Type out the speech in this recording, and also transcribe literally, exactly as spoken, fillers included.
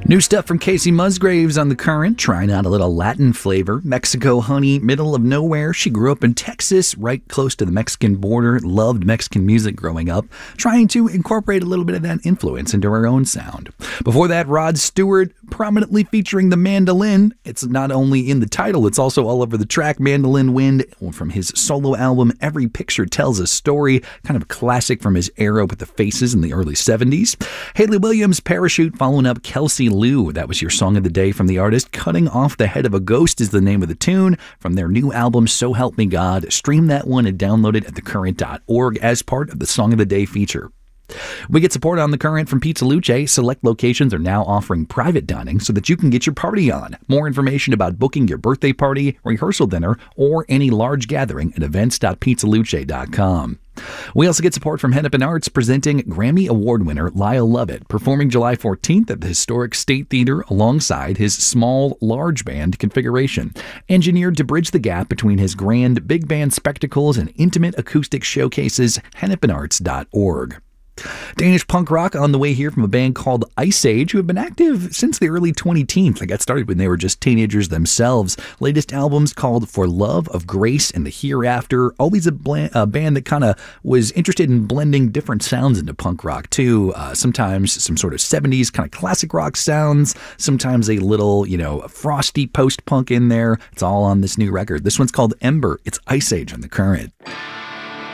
New stuff from Casey Musgraves on The Current, trying out a little Latin flavor. Mexico honey, middle of nowhere. She grew up in Texas, right close to the Mexican border, loved Mexican music growing up, trying to incorporate a little bit of that influence into her own sound. Before that, Rod Stewart, prominently featuring the mandolin. It's not only in the title, it's also all over the track. Mandolin Wind from his solo album, Every Picture Tells a Story, kind of a classic from his era with the Faces in the early seventies. Hayley Williams, Parachute, following up Kelsey Lou. That was your song of the day from the artist. Cutting Off the Head of a Ghost is the name of the tune from their new album, So Help Me God. Stream that one and download it at the current dot org as part of the Song of the Day feature. We get support on The Current from Pizza Luce. Select locations are now offering private dining so that you can get your party on. More information about booking your birthday party, rehearsal dinner, or any large gathering at events dot pizza luce dot com. We also get support from Hennepin Arts, presenting Grammy Award winner Lyle Lovett, performing July fourteenth at the Historic State Theater alongside his small, large band configuration, engineered to bridge the gap between his grand big band spectacles and intimate acoustic showcases. hennepin arts dot org. Danish punk rock on the way here from a band called Ice Age, who have been active since the early twenty teens. They got started when they were just teenagers themselves. Latest albums called For Love of Grace and the Hereafter. Always a, bland, a band that kind of was interested in blending different sounds into punk rock too. Uh, sometimes some sort of seventies kind of classic rock sounds. Sometimes a little, you know, frosty post-punk in there. It's all on this new record. This one's called Ember. It's Ice Age on The Current.